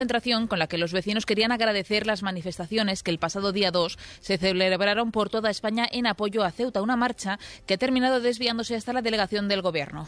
concentración con la que los vecinos querían agradecer las manifestaciones que el pasado día 2 se celebraron por toda España en apoyo a Ceuta, una marcha que ha terminado desviándose hasta la delegación del Gobierno.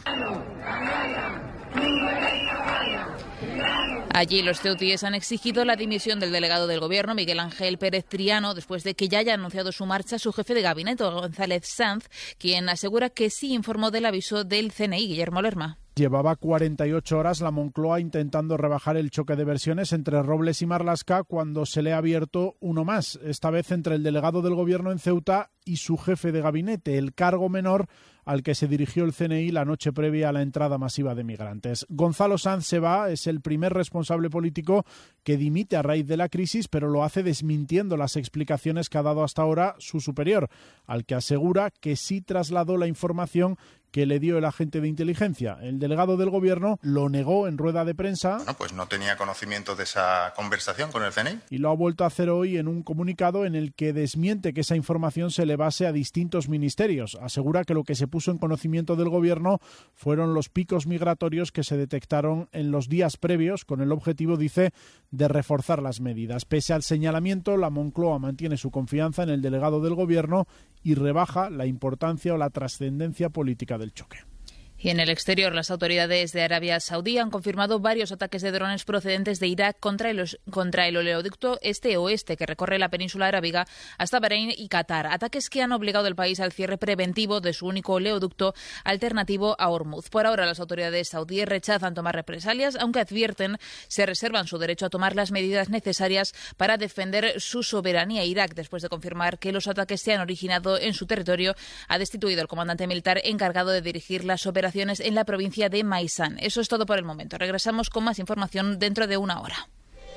Allí los ceutíes han exigido la dimisión del delegado del Gobierno, Miguel Ángel Pérez Triano, después de que ya haya anunciado su marcha su jefe de gabinete, González Sanz, quien asegura que sí informó del aviso del CNI, Guillermo Lerma. Llevaba 48 horas la Moncloa intentando rebajar el choque de versiones entre Robles y Marlaska cuando se le ha abierto uno más, esta vez entre el delegado del Gobierno en Ceuta y su jefe de gabinete, el cargo menor al que se dirigió el CNI la noche previa a la entrada masiva de migrantes. Gonzalo Sanz se va, es el primer responsable político que dimite a raíz de la crisis, pero lo hace desmintiendo las explicaciones que ha dado hasta ahora su superior, al que asegura que sí trasladó la información que le dio el agente de inteligencia. El delegado del Gobierno lo negó en rueda de prensa. Bueno, pues no tenía conocimiento de esa conversación con el CNI. Y lo ha vuelto a hacer hoy en un comunicado en el que desmiente que esa información se le base a distintos ministerios. Asegura que lo que se puso en conocimiento del Gobierno fueron los picos migratorios que se detectaron en los días previos, con el objetivo, dice, de reforzar las medidas. Pese al señalamiento, la Moncloa mantiene su confianza en el delegado del Gobierno y rebaja la importancia o la trascendencia política del choque. Y en el exterior, las autoridades de Arabia Saudí han confirmado varios ataques de drones procedentes de Irak contra el oleoducto este-oeste que recorre la península arábiga hasta Bahrein y Qatar. Ataques que han obligado al país al cierre preventivo de su único oleoducto alternativo a Hormuz. Por ahora, las autoridades saudíes rechazan tomar represalias, aunque advierten se reservan su derecho a tomar las medidas necesarias para defender su soberanía. Irak, después de confirmar que los ataques se han originado en su territorio, ha destituido al comandante militar encargado de dirigir las operaciones en la provincia de Maysán. Eso es todo por el momento. Regresamos con más información dentro de una hora.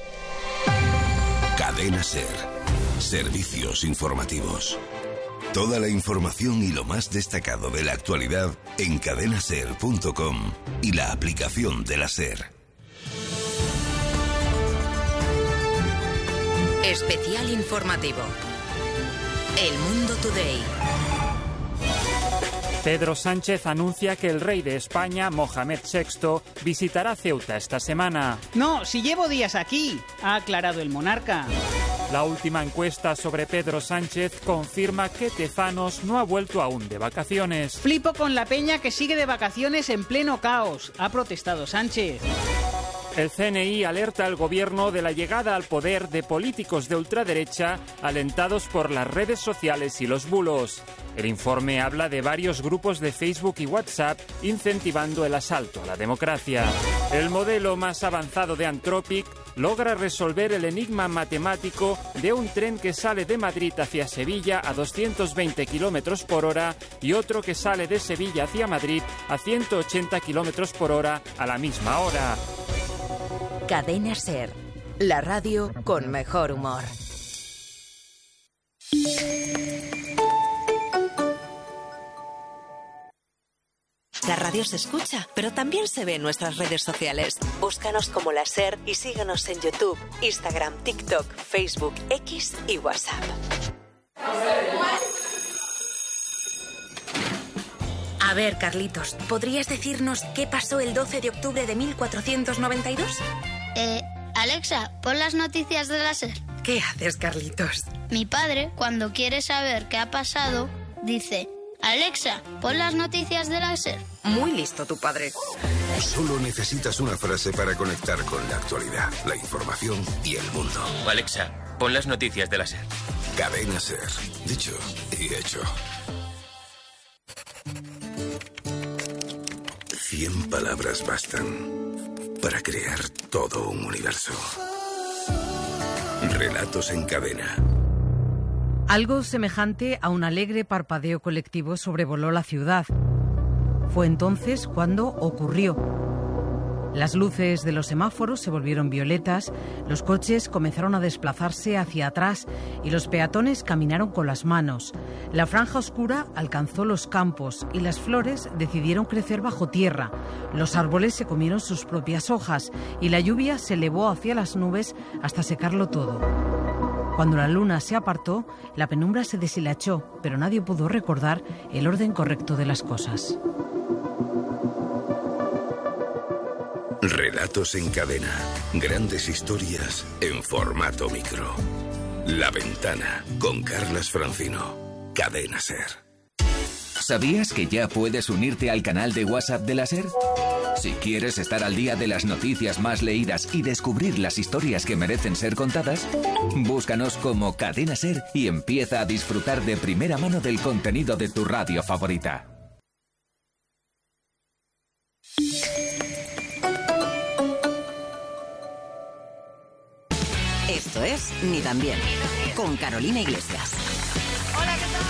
Cadena SER. Servicios informativos. Toda la información y lo más destacado de la actualidad en cadenaser.com y la aplicación de la SER. Especial informativo. El Mundo Today. Pedro Sánchez anuncia que el rey de España, Mohamed VI, visitará Ceuta esta semana. No, si llevo días aquí, ha aclarado el monarca. La última encuesta sobre Pedro Sánchez confirma que Tezanos no ha vuelto aún de vacaciones. Flipo con la peña que sigue de vacaciones en pleno caos, ha protestado Sánchez. El CNI alerta al gobierno de la llegada al poder de políticos de ultraderecha alentados por las redes sociales y los bulos. El informe habla de varios grupos de Facebook y WhatsApp incentivando el asalto a la democracia. El modelo más avanzado de Anthropic logra resolver el enigma matemático de un tren que sale de Madrid hacia Sevilla a 220 km por hora y otro que sale de Sevilla hacia Madrid a 180 km por hora a la misma hora. Cadena SER, la radio con mejor humor. La radio se escucha, pero también se ve en nuestras redes sociales. Búscanos como La SER y síguenos en YouTube, Instagram, TikTok, Facebook, X y WhatsApp. A ver, Carlitos, ¿podrías decirnos qué pasó el 12 de octubre de 1492? Alexa, pon las noticias de la SER. ¿Qué haces, Carlitos? Mi padre, cuando quiere saber qué ha pasado, dice: Alexa, pon las noticias de la SER. Muy listo tu padre. Solo necesitas una frase para conectar con la actualidad, la información y el mundo. Alexa, pon las noticias de la SER. Cadena SER. Dicho y hecho. 100 palabras bastan para crear todo un universo. Relatos en cadena. Algo semejante a un alegre parpadeo colectivo sobrevoló la ciudad. Fue entonces cuando ocurrió. Las luces de los semáforos se volvieron violetas, los coches comenzaron a desplazarse hacia atrás y los peatones caminaron con las manos. La franja oscura alcanzó los campos y las flores decidieron crecer bajo tierra. Los árboles se comieron sus propias hojas y la lluvia se elevó hacia las nubes hasta secarlo todo. Cuando la luna se apartó, la penumbra se deshilachó, pero nadie pudo recordar el orden correcto de las cosas. Relatos en cadena. Grandes historias en formato micro. La Ventana, con Carlas Francino. Cadena SER. ¿Sabías que ya puedes unirte al canal de WhatsApp de la SER? Si quieres estar al día de las noticias más leídas y descubrir las historias que merecen ser contadas, búscanos como Cadena SER y empieza a disfrutar de primera mano del contenido de tu radio favorita. Esto es Ni tan bien, con Carolina Iglesias. Hola, ¿qué tal?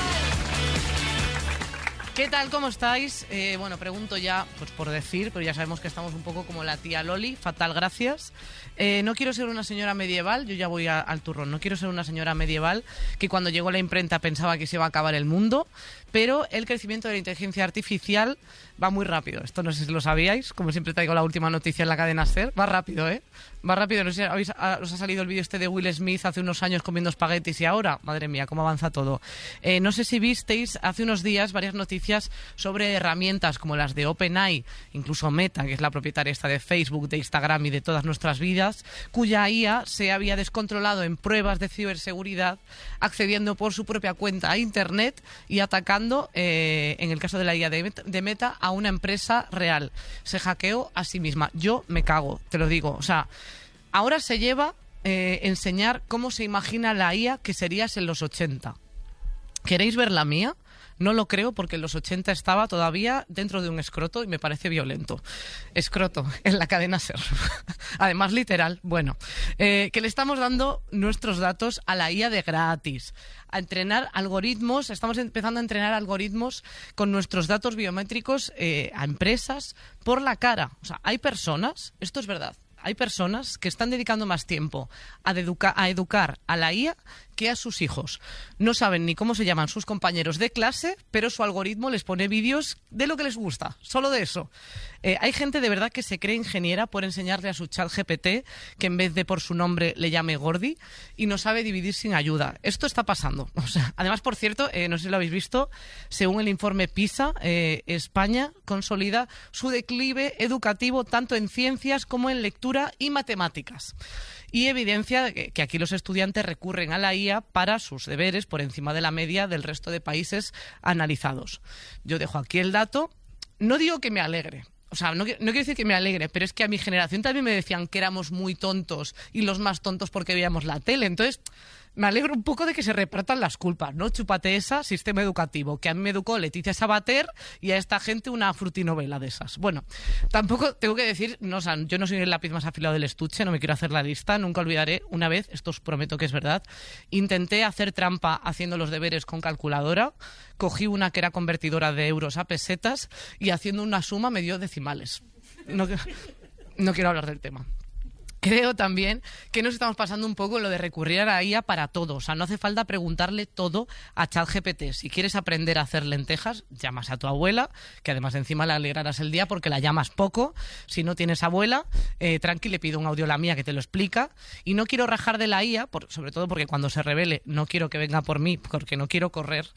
¿Qué tal? ¿Cómo estáis? Bueno, pregunto ya, pues por decir, pero ya sabemos que estamos un poco como la tía Loli, fatal, gracias. No quiero ser una señora medieval, yo ya voy al turrón, no quiero ser una señora medieval que cuando llegó la imprenta pensaba que se iba a acabar el mundo, pero el crecimiento de la inteligencia artificial va muy rápido. Esto no sé si lo sabíais, como siempre traigo la última noticia en la cadena SER. Va rápido, ¿eh? Va rápido. No sé si os ha salido el vídeo este de Will Smith hace unos años comiendo espaguetis y ahora, madre mía, cómo avanza todo. No sé si visteis hace unos días varias noticias sobre herramientas como las de OpenAI, incluso Meta, que es la propietaria esta de Facebook, de Instagram y de todas nuestras vidas, cuya IA se había descontrolado en pruebas de ciberseguridad, accediendo por su propia cuenta a Internet y atacando, en el caso de la IA de Meta, a una empresa real. Se hackeó a sí misma. Yo me cago, te lo digo. O sea, ahora se lleva enseñar cómo se imagina la IA que serías en los 80. ¿Queréis ver la mía? No lo creo porque en los 80 estaba todavía dentro de un escroto y me parece violento. Escroto, en la cadena SER. Además, literal. Bueno, que le estamos dando nuestros datos a la IA de gratis. A entrenar algoritmos, estamos empezando a entrenar algoritmos con nuestros datos biométricos a empresas por la cara. O sea, hay personas, esto es verdad, hay personas que están dedicando más tiempo a educar a la IA que a sus hijos. No saben ni cómo se llaman sus compañeros de clase, pero su algoritmo les pone vídeos de lo que les gusta, solo de eso. Hay gente de verdad que se cree ingeniera por enseñarle a su chat GPT que en vez de por su nombre le llame Gordi y no sabe dividir sin ayuda. Esto está pasando. O sea, además, por cierto, no sé si lo habéis visto, según el informe PISA, España consolida su declive educativo tanto en ciencias como en lectura y matemáticas. Y evidencia que aquí los estudiantes recurren a la IA para sus deberes por encima de la media del resto de países analizados. Yo dejo aquí el dato. No digo que me alegre. O sea, no quiero decir que me alegre, pero es que a mi generación también me decían que éramos muy tontos y los más tontos porque veíamos la tele. Entonces, me alegro un poco de que se repartan las culpas, ¿no? Chúpate esa, sistema educativo, que a mí me educó Leticia Sabater y a esta gente una frutinovela de esas. Bueno, tampoco tengo que decir, no, o sea, yo no soy el lápiz más afilado del estuche, no me quiero hacer la lista, nunca olvidaré una vez, esto os prometo que es verdad, intenté hacer trampa haciendo los deberes con calculadora, cogí una que era convertidora de euros a pesetas y haciendo una suma me dio decimales. No quiero hablar del tema. Creo también que nos estamos pasando un poco lo de recurrir a la IA para todo. O sea, no hace falta preguntarle todo a ChatGPT. Si quieres aprender a hacer lentejas, llamas a tu abuela, que además encima le alegrarás el día porque la llamas poco. Si no tienes abuela, tranqui, le pido un audio a la mía que te lo explica. Y no quiero rajar de la IA, sobre todo porque cuando se revele no quiero que venga por mí, porque no quiero correr.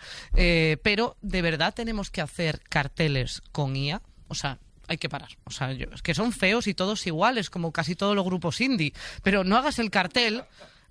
Pero de verdad tenemos que hacer carteles con IA. O sea, hay que parar. O sea, es que son feos y todos iguales, como casi todos los grupos indie. Pero no hagas el cartel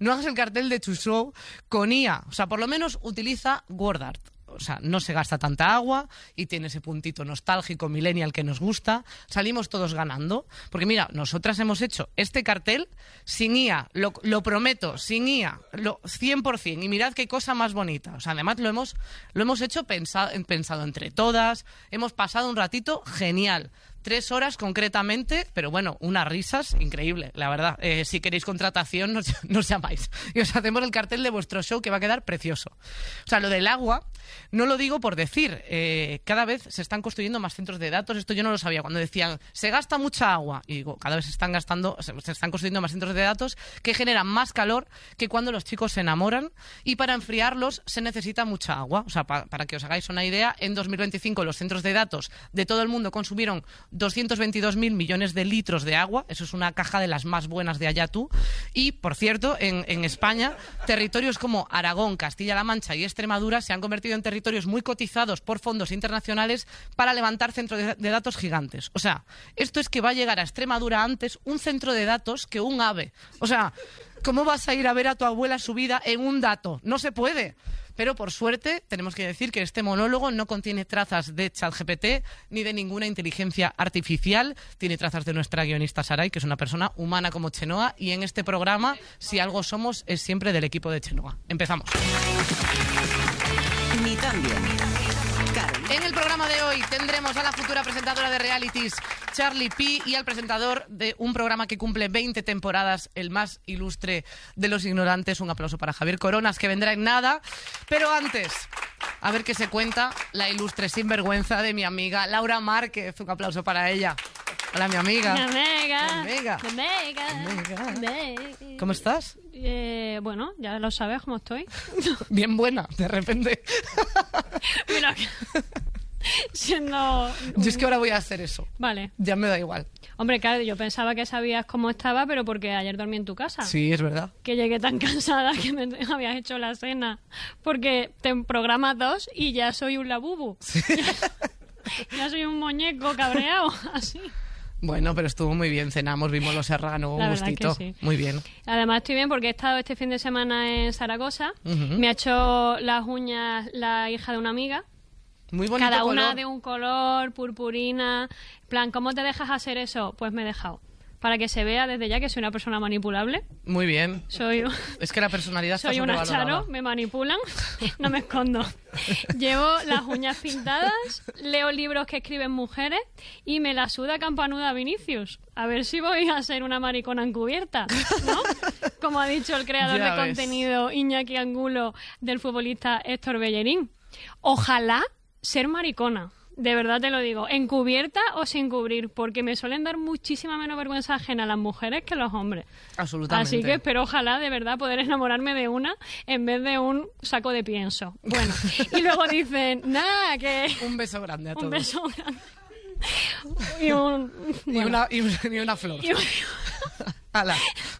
de tu show con IA. O sea, por lo menos utiliza WordArt. O sea, no se gasta tanta agua y tiene ese puntito nostálgico millennial que nos gusta. Salimos todos ganando. Porque mira, nosotras hemos hecho este cartel sin IA, lo prometo, sin IA, 100%. Y mirad qué cosa más bonita. O sea, además lo hemos hecho pensado entre todas. Hemos pasado un ratito genial. 3 horas concretamente, pero bueno, unas risas increíble, la verdad. Si queréis contratación, nos llamáis y os hacemos el cartel de vuestro show que va a quedar precioso. O sea, lo del agua, no lo digo por decir. Cada vez se están construyendo más centros de datos. Esto yo no lo sabía. Cuando decían, se gasta mucha agua. Y digo, cada vez se están construyendo más centros de datos que generan más calor que cuando los chicos se enamoran. Y para enfriarlos se necesita mucha agua. O sea, para que os hagáis una idea, en 2025 los centros de datos de todo el mundo consumieron 222.000 millones de litros de agua. Eso es una caja de las más buenas de allá tú. Y, por cierto, en España, territorios como Aragón, Castilla-La Mancha y Extremadura se han convertido en territorios muy cotizados por fondos internacionales para levantar centros de datos gigantes. O sea, esto es que va a llegar a Extremadura antes un centro de datos que un AVE. O sea, ¿cómo vas a ir a ver a tu abuela subida en un dato? No se puede. Pero, por suerte, tenemos que decir que este monólogo no contiene trazas de ChatGPT ni de ninguna inteligencia artificial. Tiene trazas de nuestra guionista Saray, que es una persona humana como Chenoa. Y en este programa, si algo somos, es siempre del equipo de Chenoa. Empezamos. Ni tan bien. En el programa de hoy tendremos a la futura presentadora de realities, Charlie P, y al presentador de un programa que cumple 20 temporadas, el más ilustre de los ignorantes. Un aplauso para Javier Coronas, que vendrá en nada. Pero antes, a ver qué se cuenta la ilustre sinvergüenza de mi amiga Laura Márquez. Un aplauso para ella. Hola, mi amiga. ¿Cómo estás? Bueno, ya lo sabes cómo estoy. Bien buena, de repente. Mira, siendo... Yo es que ahora voy a hacer eso. Vale. Ya me da igual. Hombre, claro, yo pensaba que sabías cómo estaba, pero porque ayer dormí en tu casa. Sí, es verdad. Que llegué tan cansada que me habías hecho la cena. Porque te programas 2 y ya soy un labubu. Sí. Ya soy un muñeco cabreado, así. Bueno, pero estuvo muy bien, cenamos, vimos Los Serrano, un gustito. Sí. Muy bien. Además estoy bien porque he estado este fin de semana en Zaragoza. Me ha hecho las uñas la hija de una amiga. Muy bonito Cada color. una de un color, purpurina. En plan, ¿cómo te dejas hacer eso? Pues me he dejado. Para que se vea desde ya que soy una persona manipulable. Muy bien. Soy... Es que la personalidad está soy una sobrevalorada. charo, me manipulan, no me escondo. Llevo las uñas pintadas, leo libros que escriben mujeres y me la suda campanuda Vinicius. A ver si voy a ser una maricona encubierta, ¿no? Como ha dicho el creador Ya de ves. contenido Iñaki Angulo del futbolista Héctor Bellerín. Ojalá ser maricona. De verdad te lo digo, encubierta o sin cubrir, porque me suelen dar muchísima menos vergüenza ajena a las mujeres que a los hombres. Absolutamente. Así que espero, ojalá, de verdad, poder enamorarme de una en vez de un saco de pienso. Bueno, y luego dicen, nada, que... Un beso grande a todos. Un beso grande. Y un... Bueno. Y una flor. ¡Hala!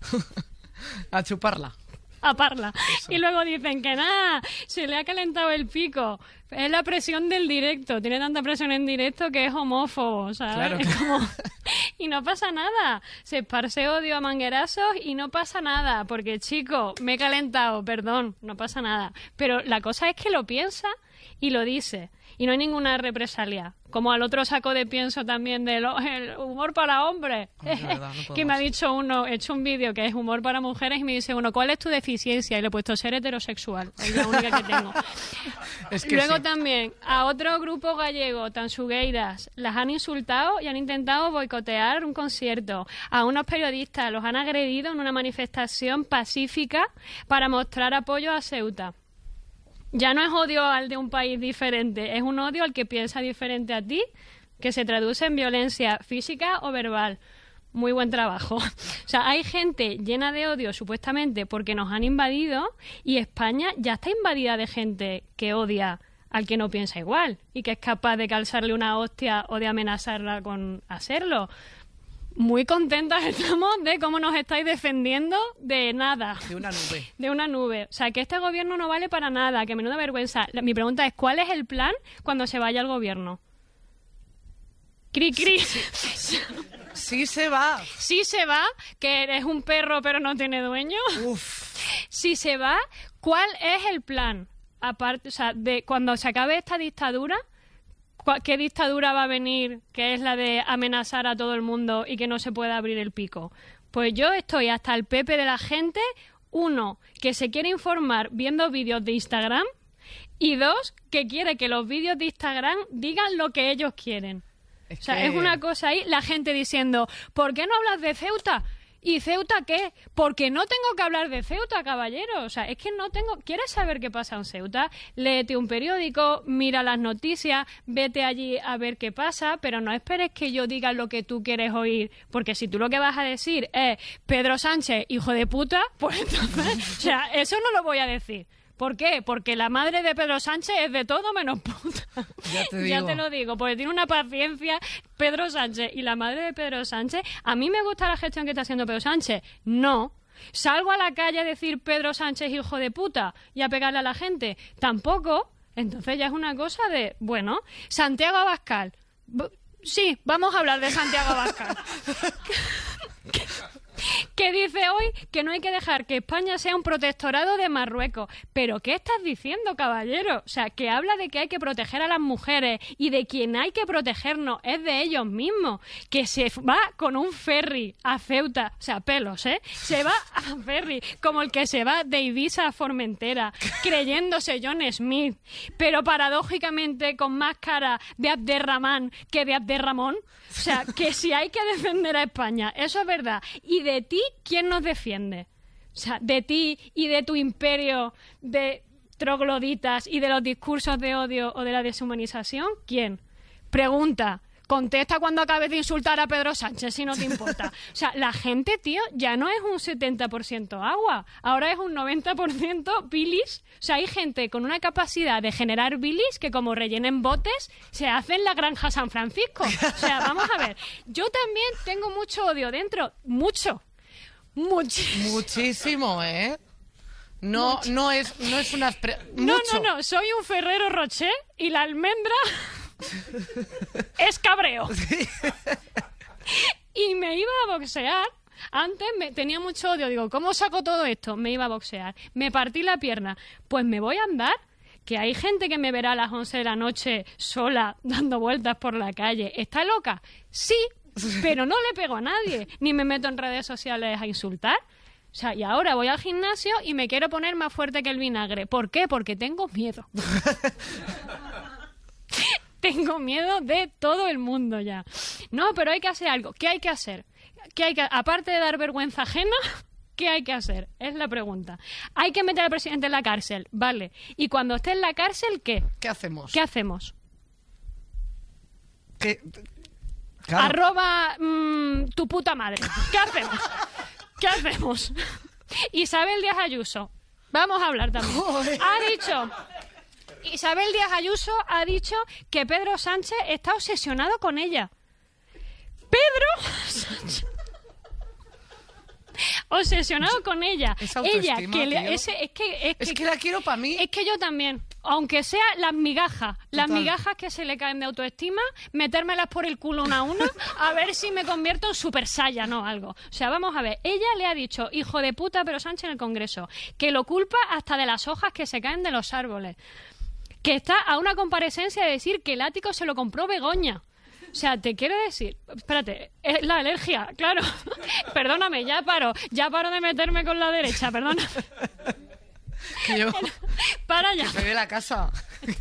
A chuparla. A parla. Eso. Y luego dicen que nada, se le ha calentado el pico. Es la presión del directo. Tiene tanta presión en directo que es homófobo, ¿sabes? Claro. Es como... Y no pasa nada. Se esparce odio a manguerazos y no pasa nada. Porque, chico, me he calentado, perdón, no pasa nada. Pero la cosa es que lo piensa y lo dice. Y no hay ninguna represalia. Como al otro saco de pienso también del el humor para hombres. Verdad, no que me ha dicho uno, he hecho un vídeo que es humor para mujeres y me dice uno, ¿cuál es tu deficiencia? Y le he puesto ser heterosexual. Es la única que tengo. Es que luego sí. También a otro grupo gallego, tansugueiras, las han insultado y han intentado boicotear un concierto. A unos periodistas los han agredido en una manifestación pacífica para mostrar apoyo a Ceuta. Ya no es odio al de un país diferente, es un odio al que piensa diferente a ti, que se traduce en violencia física o verbal. Muy buen trabajo. O sea, hay gente llena de odio, supuestamente, porque nos han invadido, y España ya está invadida de gente que odia al que no piensa igual y que es capaz de calzarle una hostia o de amenazarla con hacerlo. Muy contentas estamos de cómo nos estáis defendiendo de nada. De una nube. De una nube. O sea, que este gobierno no vale para nada, que menuda vergüenza. Mi pregunta es, ¿cuál es el plan cuando se vaya el gobierno? Cri, cri. Sí se va. Sí se va, que eres un perro pero no tiene dueño. Uf. Si se va, ¿cuál es el plan? Aparte, o sea, de cuando se acabe esta dictadura, ¿qué dictadura va a venir, que es la de amenazar a todo el mundo y que no se pueda abrir el pico? Pues yo estoy hasta el pepe de la gente, uno, que se quiere informar viendo vídeos de Instagram, y dos, que quiere que los vídeos de Instagram digan lo que ellos quieren. O sea, es una cosa ahí, la gente diciendo, ¿por qué no hablas de Ceuta? ¿Y Ceuta qué? Porque no tengo que hablar de Ceuta, caballero. O sea, es que no tengo... ¿Quieres saber qué pasa en Ceuta? Léete un periódico, mira las noticias, vete allí a ver qué pasa, pero no esperes que yo diga lo que tú quieres oír, porque si tú lo que vas a decir es Pedro Sánchez, hijo de puta, pues entonces... O sea, eso no lo voy a decir. ¿Por qué? Porque la madre de Pedro Sánchez es de todo menos puta. Ya te lo digo, porque tiene una paciencia Pedro Sánchez y la madre de Pedro Sánchez. ¿A mí me gusta la gestión que está haciendo Pedro Sánchez? No. ¿Salgo a la calle a decir Pedro Sánchez hijo de puta y a pegarle a la gente? Tampoco. Entonces ya es una cosa de, bueno, Santiago Abascal. Sí, vamos a hablar de Santiago Abascal. Que dice hoy que no hay que dejar que España sea un protectorado de Marruecos. ¿Pero qué estás diciendo, caballero? O sea, que habla de que hay que proteger a las mujeres y de quien hay que protegernos es de ellos mismos. Que se va con un ferry a Ceuta, o sea, pelos, ¿eh? Se va a ferry como el que se va de Ibiza a Formentera, creyéndose John Smith, pero paradójicamente con más cara de Abderramán que de Abderramón. O sea, que si hay que defender a España, eso es verdad. Y de ti, ¿quién nos defiende? O sea, de ti y de tu imperio de trogloditas y de los discursos de odio o de la deshumanización, ¿quién? Pregunta. Contesta cuando acabes de insultar a Pedro Sánchez, si no te importa. O sea, la gente, tío, ya no es un 70% agua, ahora es un 90% bilis. O sea, hay gente con una capacidad de generar bilis que como rellenen botes, se hace en la granja San Francisco. O sea, vamos a ver, yo también tengo mucho odio dentro, muchísimo, ¿eh? No es una... No, soy un Ferrero Rocher y la almendra... es cabreo. Sí. Y me iba a boxear. Antes tenía mucho odio. Digo, ¿cómo saco todo esto? Me iba a boxear. Me partí la pierna. Pues me voy a andar. Que hay gente que me verá a las 11 de la noche sola, dando vueltas por la calle. ¿Está loca? Sí, pero no le pego a nadie. Ni me meto en redes sociales a insultar. O sea, y ahora voy al gimnasio y me quiero poner más fuerte que el vinagre. ¿Por qué? Porque tengo miedo. Tengo miedo de todo el mundo ya. No, pero hay que hacer algo. ¿Qué hay que hacer? Aparte de dar vergüenza ajena, ¿qué hay que hacer? Es la pregunta. Hay que meter al presidente en la cárcel, vale. Y cuando esté en la cárcel, ¿qué? ¿Qué hacemos? Claro. @ tu puta madre. ¿Qué hacemos? Isabel Díaz Ayuso. Vamos a hablar también. Isabel Díaz Ayuso ha dicho que Pedro Sánchez está obsesionado con ella. Pedro Sánchez. Obsesionado con ella. Ella que es que la quiero para mí. Es que yo también, aunque sea las migajas que se le caen de autoestima, metérmelas por el culo una a una, a ver si me convierto en Super Saiyan o algo. O sea, vamos a ver, ella le ha dicho hijo de puta Pedro Sánchez en el Congreso, que lo culpa hasta de las hojas que se caen de los árboles, que está a una comparecencia de decir que el ático se lo compró Begoña. O sea, te quiero decir... Espérate, es la alergia, claro. Perdóname, ya paro de meterme con la derecha, perdona. Para ya. Que se ve la casa.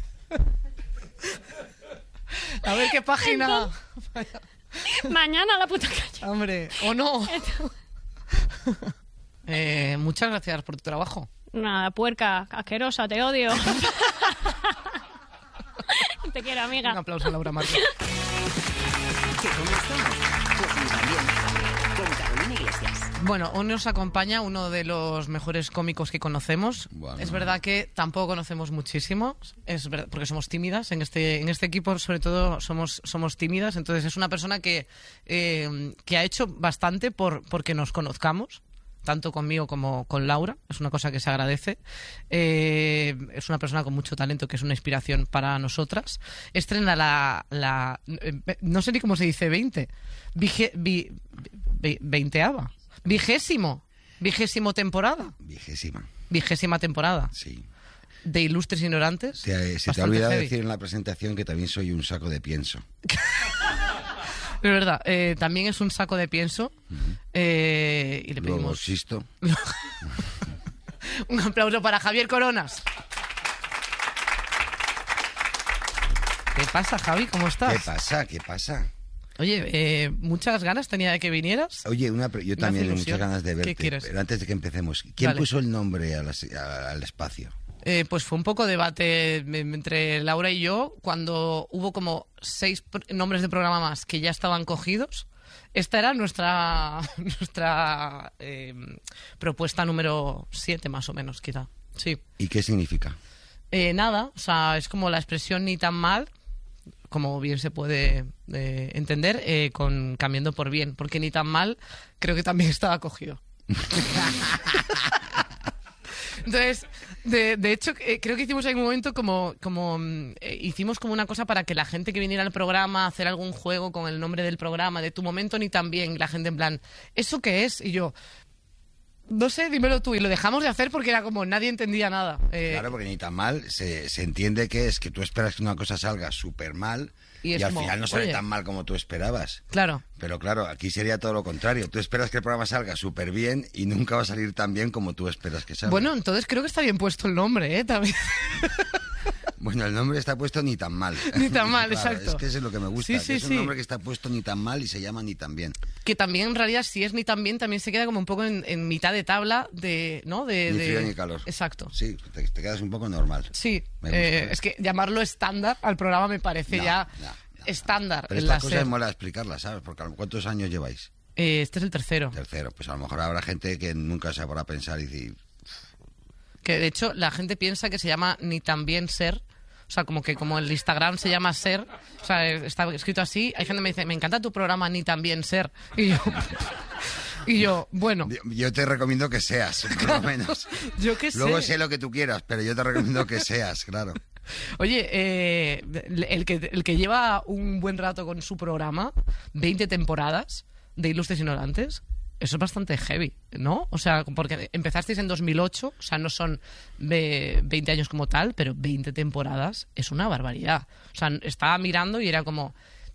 A ver qué página. Mañana a la puta calle. Hombre, o no. Muchas gracias por tu trabajo. Nada, puerca, asquerosa, te odio. Te quiero, amiga. Un aplauso a Laura Martín. ¿Qué comenzamos? Pues también, con Carolina Iglesias. Bueno, hoy nos acompaña uno de los mejores cómicos que conocemos. Bueno. Es verdad que tampoco conocemos muchísimo, es verdad, porque somos tímidas. En este equipo, sobre todo, somos tímidas. Entonces, es una persona que ha hecho bastante porque nos conozcamos, tanto conmigo como con Laura. Es una cosa que se agradece. Es una persona con mucho talento, que es una inspiración para nosotras. Estrena la no sé ni cómo se dice 20. Vigésima temporada. Vigésima temporada. Sí. De Ilustres Ignorantes. Se te ha olvidado decir en la presentación que también soy un saco de pienso. Es verdad, también es un saco de pienso. Y le pedimos... Luego existo. Un aplauso para Javier Coronas. ¿Qué pasa, Javi? ¿Cómo estás? ¿Qué pasa? Oye, muchas ganas tenía de que vinieras. Oye, yo también tengo muchas ganas de verte. ¿Qué quieres? Pero antes de que empecemos, ¿quién puso el nombre al espacio? Pues fue un poco debate entre Laura y yo cuando hubo como 6 nombres de programa más que ya estaban cogidos. Esta era nuestra propuesta número 7 más o menos, quizá. Sí. ¿Y qué significa? Nada, o sea, es como la expresión ni tan mal, como bien se puede entender, cambiando por bien, porque ni tan mal creo que también estaba cogido. Entonces, de hecho, creo que hicimos en un momento hicimos como una cosa para que la gente que viniera al programa hacer algún juego con el nombre del programa, de tu momento ni tan bien, y la gente en plan, ¿eso qué es? Y yo, no sé, dímelo tú. Y lo dejamos de hacer porque era como nadie entendía nada. Claro, porque ni tan mal se entiende que es que tú esperas que una cosa salga súper mal y al final no sale tan mal como tú esperabas. Claro. Pero claro, aquí sería todo lo contrario. Tú esperas que el programa salga súper bien y nunca va a salir tan bien como tú esperas que salga. Bueno, entonces creo que está bien puesto el nombre, también. Bueno, el nombre está puesto ni tan mal. Ni tan mal, claro, exacto. Es que eso es lo que me gusta. Sí, es un nombre que está puesto ni tan mal y se llama ni tan bien. Que también, en realidad, si es ni tan bien, también se queda como un poco en mitad de tabla de... ¿no? Ni frío ni calor. Exacto. Sí, te quedas un poco normal. Sí, es que llamarlo estándar al programa me parece estándar. Pero estas cosas mola explicarlas, ¿sabes? Porque ¿cuántos años lleváis? Este es el tercero. Tercero, pues a lo mejor habrá gente que nunca se podrá pensar y decir... Que de hecho la gente piensa que se llama ni tan bien ser. O sea, como el Instagram se llama Ser, o sea, está escrito así, hay gente que me dice, me encanta tu programa Ni tan bien Ser. Y yo, bueno... Yo te recomiendo que seas, por lo menos. Yo qué sé. Luego sé lo que tú quieras, pero yo te recomiendo que seas, claro. Oye, el que lleva un buen rato con su programa, 20 temporadas de Ilustres Ignorantes... Eso es bastante heavy, ¿no? O sea, porque empezasteis en 2008, o sea, no son 20 años como tal, pero 20 temporadas es una barbaridad. O sea, estaba mirando y era como...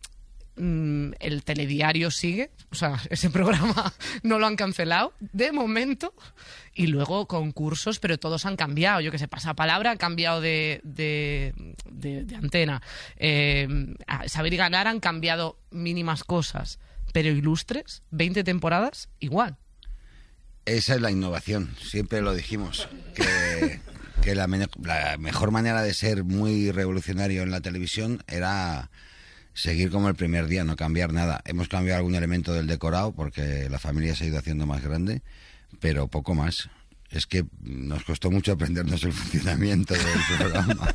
el telediario sigue, o sea, ese programa no lo han cancelado, de momento, y luego concursos, pero todos han cambiado. Yo que sé, Pasapalabra ha cambiado de antena. Saber y Ganar han cambiado mínimas cosas. Pero Ilustres, 20 temporadas, igual. Esa es la innovación, siempre lo dijimos, que la mejor manera de ser muy revolucionario en la televisión era seguir como el primer día, no cambiar nada. Hemos cambiado algún elemento del decorado porque la familia se ha ido haciendo más grande, pero poco más. Es que nos costó mucho aprendernos el funcionamiento del programa.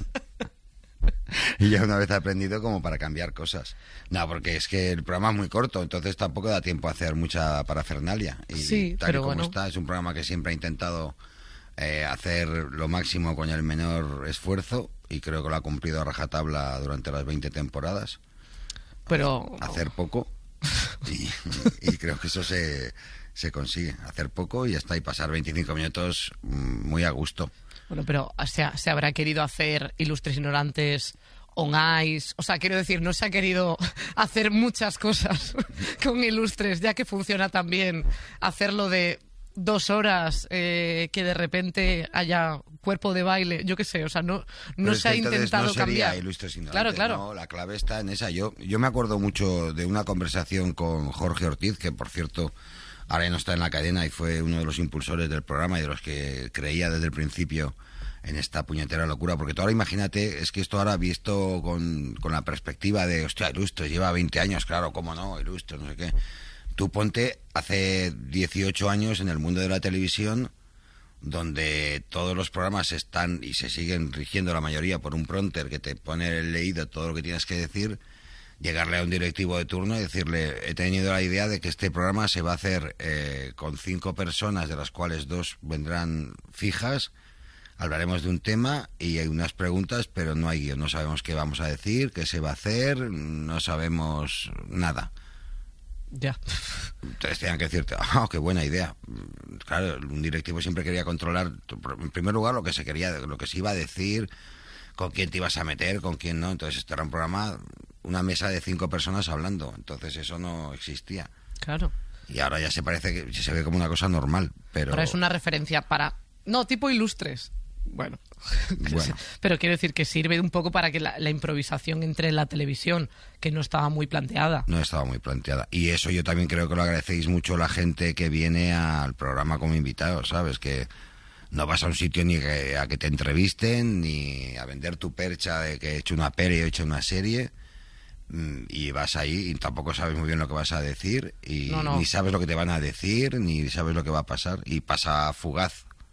Y ya una vez aprendido como para cambiar cosas. No, porque es que el programa es muy corto, entonces tampoco da tiempo a hacer mucha parafernalia. Y sí, tal pero y como bueno. está, es un programa que siempre ha intentado hacer lo máximo con el menor esfuerzo y creo que lo ha cumplido a rajatabla durante las 20 temporadas. Pero... Hacer poco y creo que eso se consigue. Hacer poco y ya está, y pasar 25 minutos muy a gusto. Bueno, pero se habrá querido hacer Ilustres Ignorantes on ice. O sea, quiero decir, no se ha querido hacer muchas cosas con Ilustres, ya que funciona tan bien hacerlo de 2 horas, que de repente haya cuerpo de baile, yo qué sé, o sea, no se ha intentado no sería cambiar. Ilustres Ignorantes, claro. No, la clave está en esa. Yo me acuerdo mucho de una conversación con Jorge Ortiz, que por cierto ahora ya no está en la cadena y fue uno de los impulsores del programa y de los que creía desde el principio en esta puñetera locura, porque tú ahora imagínate, es que esto ahora visto con la perspectiva de, hostia, Ilustres lleva 20 años, claro, cómo no, Ilustres, no sé qué. Tú ponte hace 18 años en el mundo de la televisión, donde todos los programas están y se siguen rigiendo la mayoría por un prompter que te pone leído todo lo que tienes que decir, llegarle a un directivo de turno y decirle, he tenido la idea de que este programa se va a hacer con 5 personas, de las cuales 2 vendrán fijas, hablaremos de un tema y hay unas preguntas, pero no hay guión, no sabemos qué vamos a decir, qué se va a hacer, no sabemos nada. Ya. Entonces tenían que decirte, qué buena idea. Claro, un directivo siempre quería controlar, en primer lugar, lo que se iba a decir, con quién te ibas a meter, con quién no. Entonces esto era un programa, una mesa de 5 personas hablando. Entonces eso no existía. Claro. Y ahora ya se parece que se ve como una cosa normal, pero... Ahora es una referencia para... No, tipo Ilustres. Bueno. Pero quiero decir que sirve un poco para que la improvisación entre en la televisión, que no estaba muy planteada. No estaba muy planteada. Y eso yo también creo que lo agradecéis mucho la gente que viene al programa como invitado, ¿sabes? Que no vas a un sitio ni a que te entrevisten, ni a vender tu percha de que he hecho una peli o he hecho una serie, y vas ahí y tampoco sabes muy bien lo que vas a decir, y no. ni sabes lo que te van a decir, ni sabes lo que va a pasar, y pasa fugaz.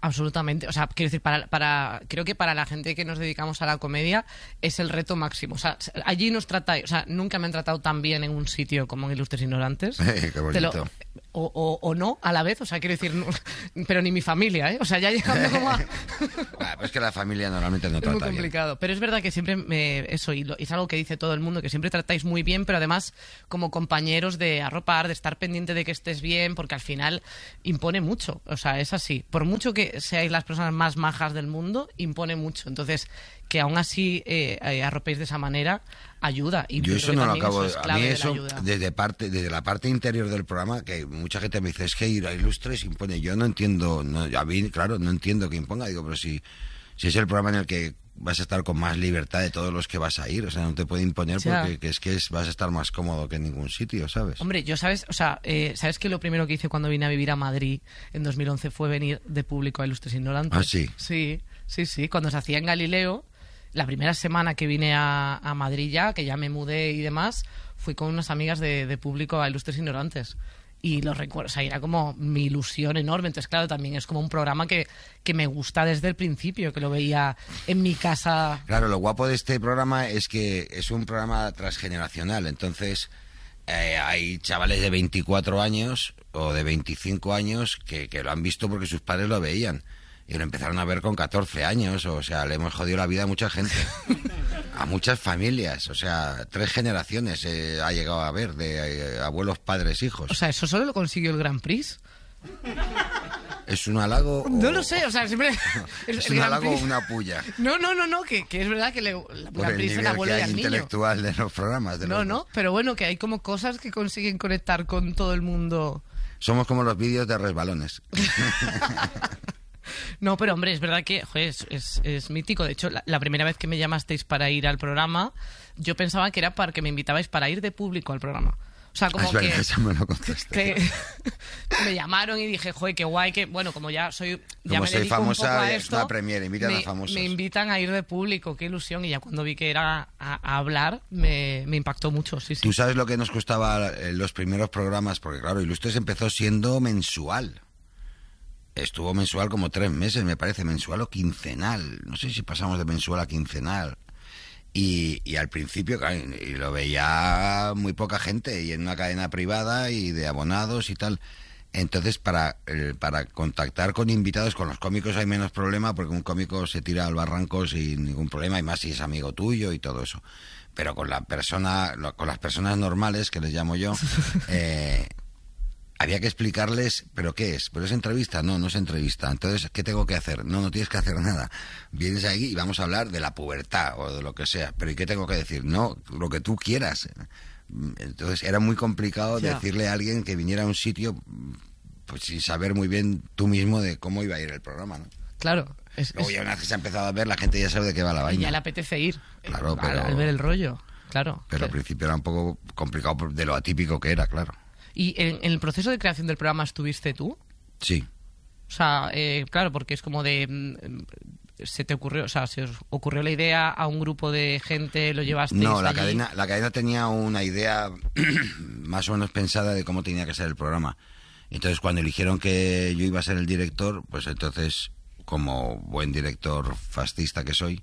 Absolutamente. O sea, quiero decir, creo que para la gente que nos dedicamos a la comedia es el reto máximo. O sea, allí nos tratáis, o sea, nunca me han tratado tan bien en un sitio como en Ilustres Ignorantes. Qué bonito. O no, a la vez, o sea, quiero decir, no, pero ni mi familia, ¿eh? O sea, ya llegando como a... Bueno, pues es que la familia normalmente no trata bien. Es muy complicado, pero es verdad que siempre eso, y es algo que dice todo el mundo, que siempre tratáis muy bien, pero además como compañeros de arropar, de estar pendiente de que estés bien, porque al final impone mucho, o sea, es así. Por mucho que seáis las personas más majas del mundo, impone mucho. Entonces, que aún así arropéis de esa manera ayuda. Y yo eso no lo acabo eso a mí eso desde la parte interior del programa, que mucha gente me dice es que ir a Ilustres impone. Yo no entiendo, a mí claro, no entiendo que imponga. Digo, pero si es el programa en el que vas a estar con más libertad de todos los que vas a ir, o sea, no te puede imponer porque vas a estar más cómodo que en ningún sitio, ¿sabes? Hombre, yo sabes que lo primero que hice cuando vine a vivir a Madrid en 2011 fue venir de público a Ilustres Ignorantes. ¿Ah, sí? Sí, cuando se hacía en Galileo, la primera semana que vine a Madrid ya, que ya me mudé y demás, fui con unas amigas de público a Ilustres Ignorantes. Y lo recuerdo, o sea, era como mi ilusión enorme. Entonces, claro, también es como un programa que me gusta desde el principio, que lo veía en mi casa. Claro, lo guapo de este programa es que es un programa transgeneracional. Entonces, hay chavales de 24 años o de 25 años que lo han visto porque sus padres lo veían. Y lo empezaron a ver con 14 años. O sea, le hemos jodido la vida a mucha gente. A muchas familias. O sea, 3 generaciones ha llegado a ver, de abuelos, padres, hijos. O sea, ¿eso solo lo consiguió el Grand Prix? ¿Es un halago? No lo sé, o sea, siempre... ¿Es un halago o una puya? No, que es verdad que el Grand Prix es el abuelo y al niño. Intelectual de los programas. No, pero bueno, que hay como cosas que consiguen conectar con todo el mundo. Somos como los vídeos de resbalones. No, pero hombre, es verdad que es mítico. De hecho, la primera vez que me llamasteis para ir al programa, yo pensaba que era para que me invitabais para ir de público al programa. O sea, como que... Eso me lo contaste. Que me llamaron y dije, joder, qué guay, que bueno, como ya soy... Ya como me soy dedico famosa, un poco a es esto, una premier, invitan a famosos. Me invitan a ir de público, qué ilusión. Y ya cuando vi que era a hablar, me impactó mucho, sí. ¿Tú sabes lo que nos costaba los primeros programas? Porque claro, Ilustres empezó siendo mensual. Estuvo mensual como 3 meses, me parece, mensual o quincenal. No sé si pasamos de mensual a quincenal. Y al principio, claro, y lo veía muy poca gente, y en una cadena privada y de abonados y tal. Entonces, para contactar con invitados, con los cómicos hay menos problema, porque un cómico se tira al barranco sin ningún problema, y más si es amigo tuyo y todo eso. Pero con las personas normales, que les llamo yo... había que explicarles, ¿pero qué es? ¿Pero es entrevista? No es entrevista. Entonces, ¿qué tengo que hacer? No tienes que hacer nada. Vienes ahí y vamos a hablar de la pubertad o de lo que sea. ¿Pero y qué tengo que decir? No, lo que tú quieras. Entonces, era muy complicado decirle a alguien que viniera a un sitio pues sin saber muy bien tú mismo de cómo iba a ir el programa, ¿no? Claro. Luego ya una vez que se ha empezado a ver, la gente ya sabe de qué va la vaina. Y ya le apetece ir. Claro, pero... Al ver el rollo, claro. Pero al principio era un poco complicado de lo atípico que era, claro. ¿Y en el proceso de creación del programa estuviste tú? Sí. O sea, claro, porque es como de... ¿Se te ocurrió, o sea, se os ocurrió la idea a un grupo de gente, lo llevasteis No, la allí? cadena tenía una idea más o menos pensada de cómo tenía que ser el programa. Entonces, cuando eligieron que yo iba a ser el director, pues entonces, como buen director fascista que soy,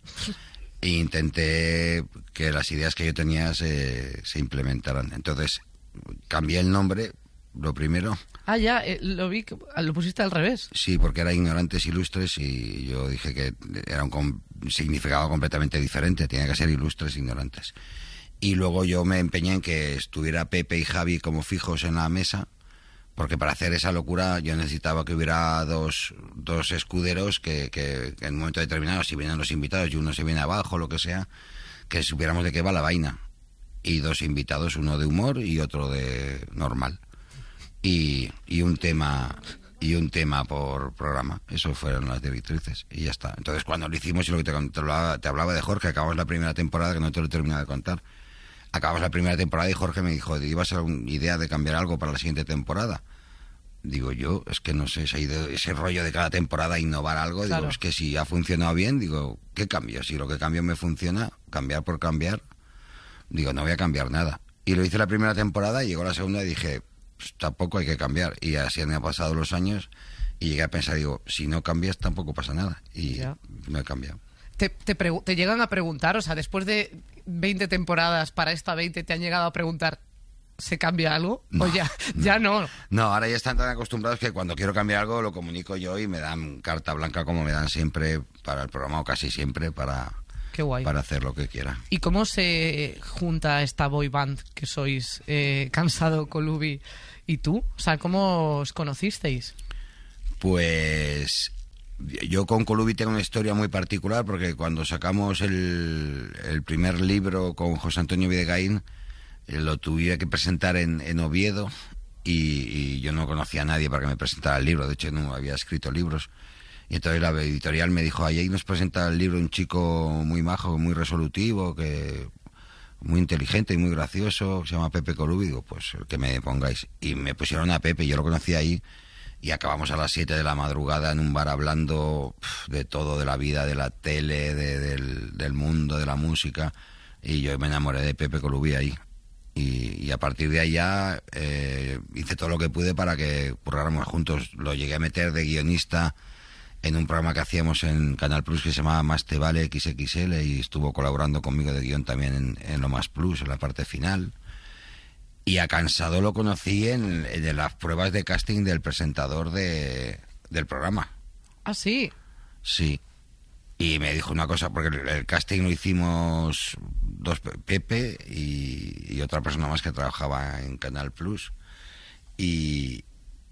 intenté que las ideas que yo tenía se implementaran. Entonces... cambié el nombre, lo primero. Ah, ya, lo vi, lo pusiste al revés. Sí, porque era Ignorantes Ilustres y yo dije que era un significado completamente diferente, tenía que ser Ilustres Ignorantes. Y luego yo me empeñé en que estuviera Pepe y Javi como fijos en la mesa, porque para hacer esa locura yo necesitaba que hubiera dos escuderos que en un momento determinado, si vienen los invitados y uno se viene abajo, lo que sea, que supiéramos de qué va la vaina. Y 2 invitados, uno de humor y otro de normal. Y un tema por programa. Eso fueron las directrices y ya está. Entonces, cuando lo hicimos, y lo que te hablaba de Jorge, acabamos la primera temporada, que no te lo he terminado de contar. Acabamos la primera temporada y Jorge me dijo, ¿ibas a una idea de cambiar algo para la siguiente temporada? Digo yo, es que no sé, se ha ido ese rollo de cada temporada innovar algo. Claro. Digo, es que si ha funcionado bien, digo, ¿qué cambio? Si lo que cambio me funciona, cambiar por cambiar... Digo, no voy a cambiar nada. Y lo hice la primera temporada y llegó la segunda y dije, pues tampoco hay que cambiar. Y así han pasado los años Y llegué a pensar, digo, si no cambias tampoco pasa nada. Y no he cambiado. ¿Te llegan a preguntar, o sea, después de 20 temporadas para esta 20, te han llegado a preguntar, ¿se cambia algo? No, ¿O ya no? No, ahora ya están tan acostumbrados que cuando quiero cambiar algo lo comunico yo y me dan carta blanca como me dan siempre para el programa, o casi siempre, para hacer lo que quiera. ¿Y cómo se junta esta boy band que sois, Cansado, Colubi y tú? O sea, ¿cómo os conocisteis? Pues yo con Colubi tengo una historia muy particular, porque cuando sacamos el primer libro con José Antonio Videgaín, lo tuve que presentar en Oviedo y yo no conocía a nadie para que me presentara el libro. De hecho, no había escrito libros. Y entonces la editorial me dijo, ahí nos presenta el libro un chico muy majo, muy resolutivo, muy inteligente y muy gracioso, se llama Pepe Colubi. Digo, pues el que me pongáis. Y me pusieron a Pepe, yo lo conocí ahí. Y acabamos a las 7 de la madrugada en un bar hablando de todo, de la vida, de la tele, del mundo, de la música. Y yo me enamoré de Pepe Colubi ahí. Y a partir de ahí ya hice todo lo que pude para que curráramos juntos. Lo llegué a meter de guionista en un programa que hacíamos en Canal Plus que se llamaba Más te vale XXL, y estuvo colaborando conmigo de guión también en Lo Más Plus, en la parte final. Y a Cansado lo conocí en las pruebas de casting del presentador del programa. ¿Ah, sí? Sí. Y me dijo una cosa, porque el casting lo hicimos Pepe y otra persona más que trabajaba en Canal Plus. Y